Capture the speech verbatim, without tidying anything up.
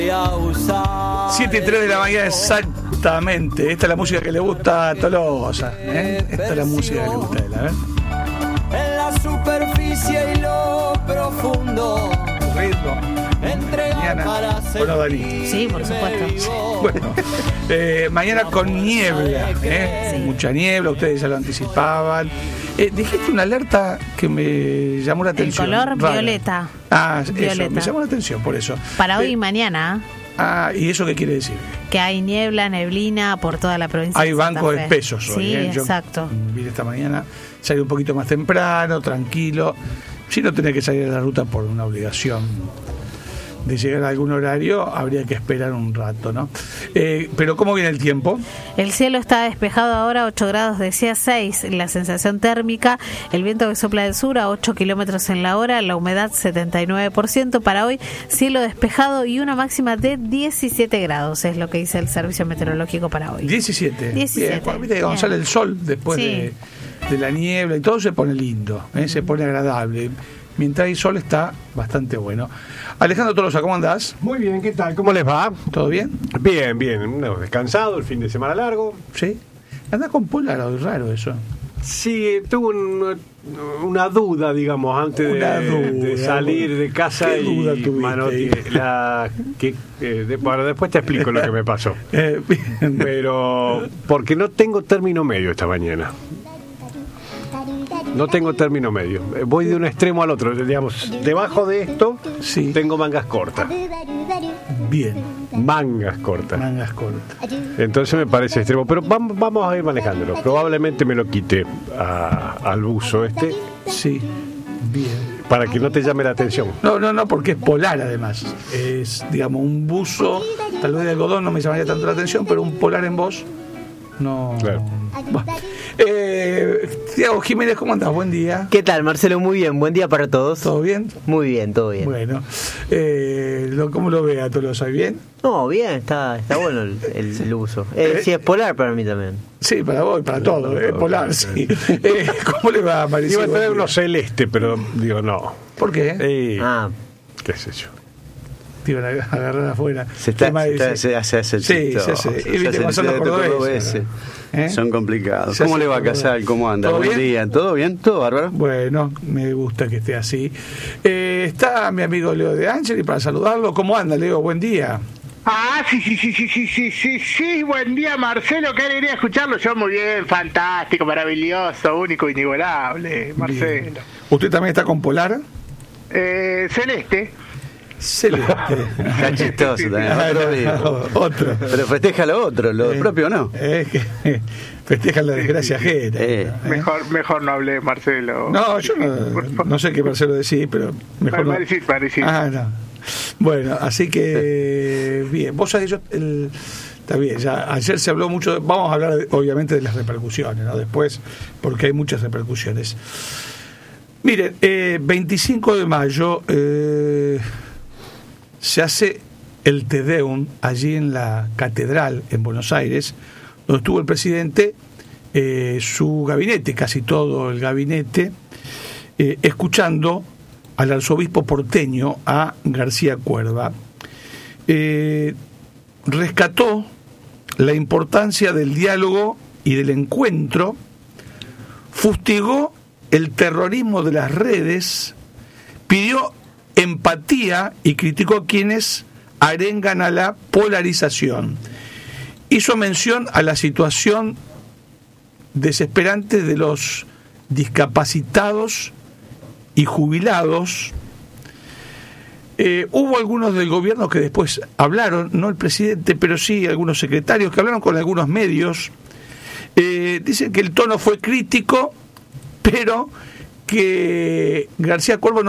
siete y tres de la mañana exactamente. Esta es la música que le gusta a Tolosa, ¿eh? Esta es la música que le gusta a él, a ver. En la superficie y lo profundo. Ritmo. Mañana. Bueno, Dani. Sí, por supuesto. Sí, bueno, eh, mañana con niebla, ¿eh? Sí. Mucha niebla, ustedes ya lo anticipaban. Eh, dijiste una alerta que me llamó la atención. El color rara. Violeta. Ah, violeta. Eso, me llamó la atención por eso. Para hoy eh, y mañana. Ah, ¿y eso qué quiere decir? Que hay niebla, neblina por toda la provincia. Hay bancos espesos hoy. Sí, ¿eh? Yo exacto. Vine esta mañana, salí un poquito más temprano, tranquilo. Si no tenés que salir a la ruta por una obligación de llegar a algún horario, habría que esperar un rato, ¿no? Eh, pero ¿cómo viene el tiempo? El cielo está despejado ahora, ocho grados, decía seis, la sensación térmica, el viento que sopla del sur a ocho kilómetros en la hora, la humedad setenta y nueve por ciento. Para hoy, cielo despejado y una máxima de diecisiete grados, es lo que dice el servicio meteorológico para hoy. diecisiete. diecisiete. Bien, bueno, viste que cuando sale el sol después Sí. de, de la niebla y todo se pone lindo, ¿eh? Se pone agradable. Mientras hay sol está bastante bueno. Alejandro Tolosa, ¿cómo andás? Muy bien, ¿qué tal? ¿Cómo les va? ¿Todo bien? Bien, bien. No, descansado, el fin de semana largo. ¿Sí? Andás con polar, es raro eso. Sí, tuve un, una duda, digamos, antes Una de, duda, de salir de casa. ¿Qué y duda tuviste? Manotti, la, que, eh, de, bueno, después te explico lo que me pasó. Eh, bien. Pero porque no tengo término medio esta mañana. No tengo término medio. Voy de un extremo al otro. Digamos, debajo de esto Sí. tengo mangas cortas. Bien, Mangas cortas. mangas cortas. Entonces me parece extremo. Pero vamos, vamos a ir manejándolo. Probablemente me lo quite a- al buzo este Sí, bien. para que no te llame la atención. No, no, no, porque es polar además. Es, digamos, un buzo, tal vez de algodón no me llamaría tanto la atención, pero un polar en voz, no. Claro. Bueno. Eh, Tiago Jiménez, ¿cómo andás? Buen día. ¿Qué tal, Marcelo? Muy bien, buen día para todos. ¿Todo bien? Muy bien, todo bien. Bueno, eh, lo- ¿cómo lo ve a Tolosa? ¿Bien? No, bien, está está bueno el, el, el uso. Eh, sí, es polar para mí también. Sí, para vos, para todo, es polar, sí. Eh, ¿Cómo le va, Mauricio? Iba a traer uno celeste, pero digo, no. ¿Por qué? Eh, Ah, ¿Qué sé yo? Te iban a agarrar afuera. Se está, Tema se, está, ese. se hace, hace el Sí, chistoso, se hace. se Y viste hace cómo el son los chistoso cordobeses. cordobeses. ¿Eh? Son complicados. Se ¿Cómo hace le va, cordobés. Casal? ¿Cómo anda? ¿Todo Buen bien? día. ¿Todo bien? ¿Todo bárbaro? Bueno, me gusta que esté así. Eh, está mi amigo Leo de Angeli para saludarlo. ¿Cómo anda, Leo? Buen día. Ah, sí, sí, sí, sí, sí, sí, sí, sí, buen día, Marcelo, qué alegría escucharlo. Yo muy bien, fantástico, maravilloso, único, inigualable, Marcelo. Bien. ¿Usted también está con polar? Eh, Celeste. Celeste. Está chistoso también. Ah, Otro no, día. otro. Pero festeja lo otro, lo Eh, propio no. Es que festejan la desgracia ajena. Eh. ¿eh? Mejor, mejor no hablé, Marcelo. No, yo no, no sé qué Marcelo decir, pero mejor no. Parecido, parecido. Ah, no. Bueno, así que bien. Vos sabés, yo el, está bien. Ya ayer se habló mucho. Vamos a hablar de- obviamente de las repercusiones, ¿no? Después, porque hay muchas repercusiones. Miren, eh, veinticinco de mayo eh, se hace el Te Deum allí en la catedral en Buenos Aires, donde estuvo el presidente, eh, su gabinete, casi todo el gabinete, eh, escuchando al arzobispo porteño, a García Cuerva. Eh, rescató la importancia del diálogo y del encuentro, fustigó el terrorismo de las redes, pidió empatía y criticó a quienes arengan a la polarización. Hizo mención a la situación desesperante de los discapacitados y jubilados. Eh, hubo algunos del gobierno que después hablaron, no el presidente, pero sí algunos secretarios que hablaron con algunos medios. Eh, dicen que el tono fue crítico, pero que García Cuervo no